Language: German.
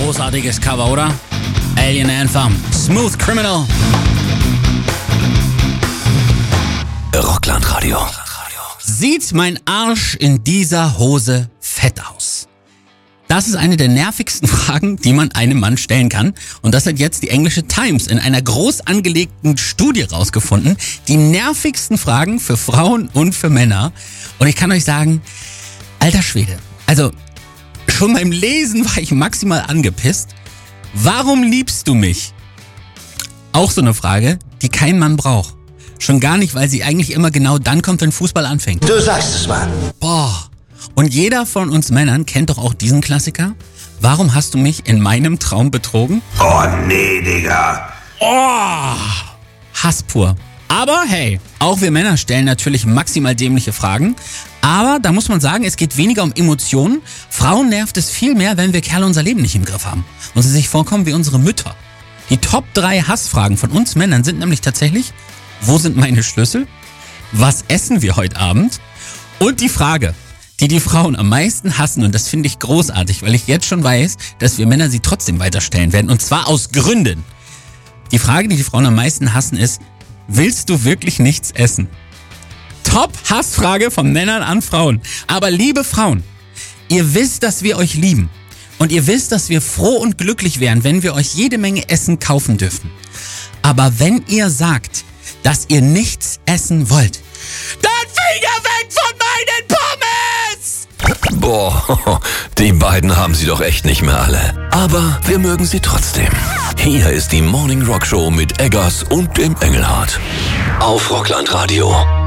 Großartiges Cover, oder? Alien Anthem, Smooth Criminal. Rockland-Radio. Sieht mein Arsch in dieser Hose fett aus? Das ist eine der nervigsten Fragen, die man einem Mann stellen kann. Und das hat jetzt die englische Times in einer groß angelegten Studie rausgefunden. Die nervigsten Fragen für Frauen und für Männer. Und ich kann euch sagen, alter Schwede. Also, schon beim Lesen war ich maximal angepisst. Warum liebst du mich? Auch so eine Frage, die kein Mann braucht. Schon gar nicht, weil sie eigentlich immer genau dann kommt, wenn Fußball anfängt. Du sagst es, Mann. Boah. Und jeder von uns Männern kennt doch auch diesen Klassiker. Warum hast du mich in meinem Traum betrogen? Oh nee, Digga. Oh. Hass pur. Aber hey, auch wir Männer stellen natürlich maximal dämliche Fragen. Aber da muss man sagen, es geht weniger um Emotionen. Frauen nervt es viel mehr, wenn wir Kerle unser Leben nicht im Griff haben. Und sie sich vorkommen wie unsere Mütter. Die Top 3 Hassfragen von uns Männern sind nämlich tatsächlich: Wo sind meine Schlüssel? Was essen wir heute Abend? Und die Frage, die die Frauen am meisten hassen, und das finde ich großartig, weil ich jetzt schon weiß, dass wir Männer sie trotzdem weiterstellen werden. Und zwar aus Gründen. Die Frage, die die Frauen am meisten hassen, ist: Willst du wirklich nichts essen? Top-Hassfrage von Männern an Frauen. Aber liebe Frauen, ihr wisst, dass wir euch lieben. Und ihr wisst, dass wir froh und glücklich wären, wenn wir euch jede Menge Essen kaufen dürfen. Aber wenn ihr sagt, dass ihr nichts essen wollt, dann Finger weg von meinen Pommes! Boah, die beiden haben sie doch echt nicht mehr alle. Aber wir mögen sie trotzdem. Hier ist die Morning Rock Show mit Eggers und dem Engelhardt. Auf Rockland Radio.